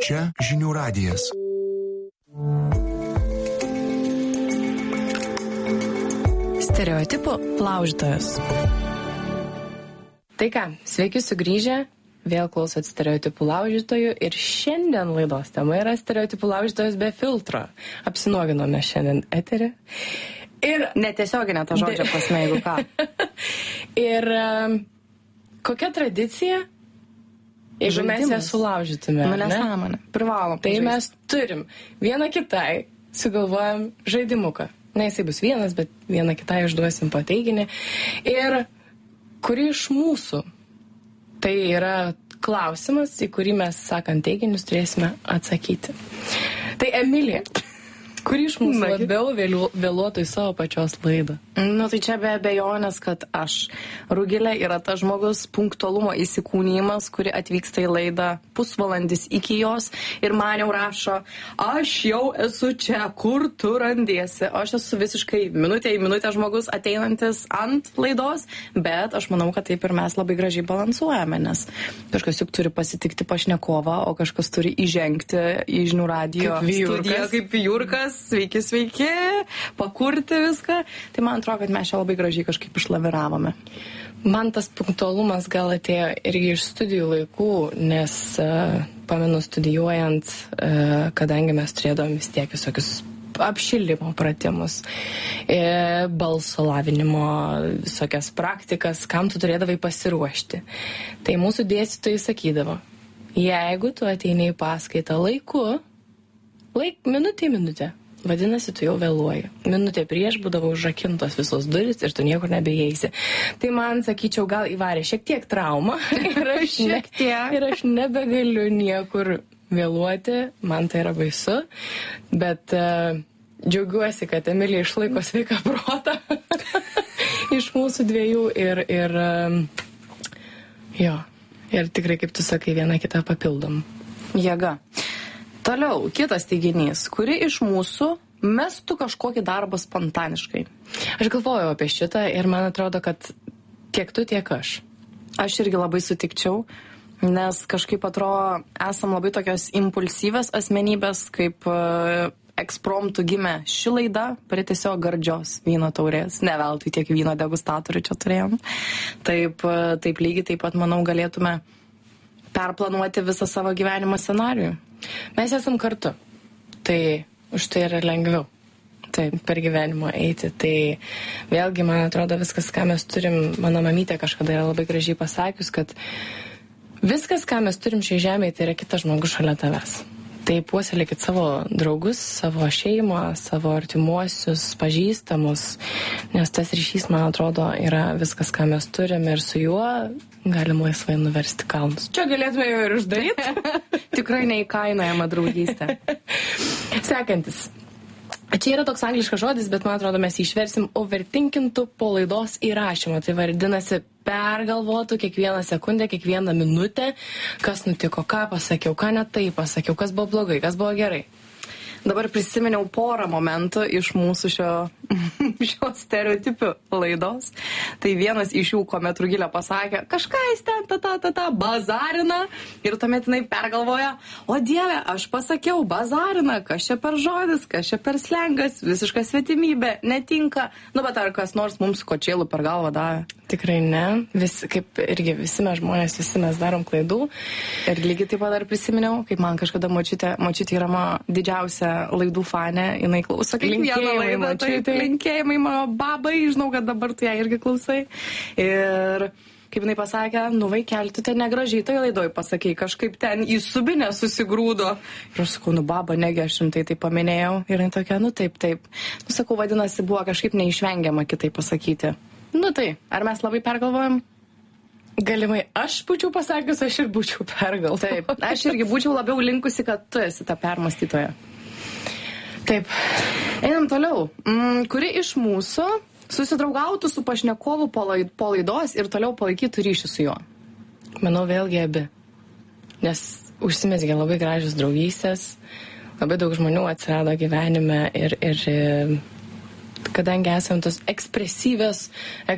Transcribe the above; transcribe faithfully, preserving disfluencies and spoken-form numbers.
Čia žinių radijas. Stereotipų laužytojas. Tai ką, sveiki sugrįžę, vėl klausot stereotipų laužytojų ir šiandien laidos tema yra stereotipų laužytojas be filtro. Apsinuoginome šiandien eterį. Ir netiesioginė ta žodžio prasme, jeigu ką. Ir um, kokia tradicija, jeigu Žaidimas. Mes ją sulaužytume, nu, nesąmonė, privalom. Tai pažaisti. Mes turim vieną kitai, sugalvojam žaidimuką. Ne, jisai bus vienas, bet vieną kitai išduosim po teiginį. Ir kuri iš mūsų, tai yra klausimas, į kurį mes, sakant teiginius, turėsime atsakyti. Tai Emilija, kuri iš mūsų labiau vėliu, vėluotų į savo pačios laidą? Nu, tai čia be abejonės, kad aš. Rugilė yra tas žmogus punktualumo įsikūnymas, kuri atvyksta į laidą pusvalandis iki jos ir man jau rašo, aš jau esu čia, kur tu randiesi. O aš esu visiškai minutė į minutę žmogus ateinantis ant laidos, bet aš manau, kad taip ir mes labai gražiai balansuojame, nes kažkas juk turi pasitikti pašnekovą, o kažkas turi įžengti į žinių radijo studiją kaip vijurkas. Sveiki, sveiki, pakurti viską. Tai man atrodo, kad mes čia labai gražiai kažkaip išlaviravome. Man tas punktualumas gal atėjo irgi iš studijų laikų, nes uh, pamenu studijuojant, uh, kadangi mes turėdavom vis tiek visokius apšilimo pratimus, e, balso lavinimo, visokias praktikas, kam tu turėdavai pasiruošti. Tai mūsų dėstytojai sakydavo, jeigu tu ateini į paskaitą laiku, laik, minutė į minutę, vadinasi, tu jau vėluoji. Minutė prieš būdavo užrakintos visos duris ir tu niekur nebeįeisi. Tai man, sakyčiau, gal įvarė šiek tiek traumą ir aš, šiek tiek. Ir aš nebegaliu niekur vėluoti, man tai yra baisu, bet uh, džiaugiuosi, kad Emilija išlaiko sveiką protą iš mūsų dviejų ir, ir um, jo, ir tikrai, kaip tu sakai, vieną kitą papildom. Jėga. Toliau, kitas teiginys, kuri iš mūsų mestų kažkokį darbą spontaniškai? Aš galvojau apie šitą ir man atrodo, kad tiek tu, tiek aš. Aš irgi labai sutikčiau, nes kažkaip atrodo, esam labai tokios impulsyvės asmenybės, kaip uh, ekspromtų gimė ši laida, prie tiesiog gardžios vyno taurės. Ne veltui tiek vyno degustatorių čia turėjom. Taip, uh, taip lygiai taip pat, manau, galėtume perplanuoti visą savo gyvenimo scenarijų. Mes esam kartu, tai už tai yra lengviau taip, per gyvenimą eiti. Tai vėlgi, man atrodo, viskas, ką mes turim, mano mamytė kažkada yra labai gražiai pasakius, kad viskas, ką mes turim šiai žemėje, tai yra kitas žmogus šalia tavęs. Tai puoselėkit savo draugus, savo šeimą, savo artimuosius, pažįstamus, nes tas ryšys, man atrodo, yra viskas, ką mes turim ir su juo galim laisvai nuversti kalnus. Čia galėtume jau ir uždaryti. Tikrai neįkainojama draugystė. Sekantis. Čia yra toks angliškas žodis, bet man atrodo, mes jį išversim overthinkintų po laidos įrašymą. Tai vadinasi, pergalvotų kiekvieną sekundę, kiekvieną minutę, kas nutiko, ką pasakiau, ką ne taip pasakiau, kas buvo blogai, kas buvo gerai. Dabar prisiminiau porą momentų iš mūsų šio, šio stereotipių laidos. Tai vienas iš jų, kuomet Rugilė pasakė, kažką jis ten ta, ta, ta, ta, bazarina ir tuomet jinai pergalvoja, o Dieve, aš pasakiau bazarina, kas čia per žodis, kas čia per slengas, visiška svetimybė, netinka. Nu, bet ar kas nors mums kočėlų per galvą davė? Tikrai ne. Vis, kaip irgi visi mes žmonės, visi mes darom klaidų. Ir lygiai taip pat dar prisiminiau, kaip man kažkada močiutė, močiutė yra mano didžiausia laidų fanė, jinai klauso kiekvieną laidą, tai linkėjimai mano babai, žinau, kad dabar tu ją irgi klausai. Ir kaip jinai pasakė, nu vaikeli, tu ten negražiai tai laidoj pasakei, kažkaip ten į subinę susigrūdo. Ir aš sakau, nu baba, negi aš rimtai tai paminėjau. Ir jinai tokia, nu taip, taip. Nu sakau, vadinasi, buvo kažkaip neišvengiama kitai pasakyti. Nu tai, ar mes labai pergalvojam? Galimai aš būčiau pasakius, aš ir būčiau pergalvojus. Taip, aš irgi būčiau labiau linkusi, kad tu esi ta permąstytoja. Taip. Einam toliau. Mm, kuri iš mūsų susidraugautų su pašnekovu po laidos ir toliau palaikytų ryšį su juo? Manau, vėlgi abi. Nes užsimezgė labai gražios draugystės, labai daug žmonių atsirado gyvenime ir, ir kadangi esame tos ekspresyvios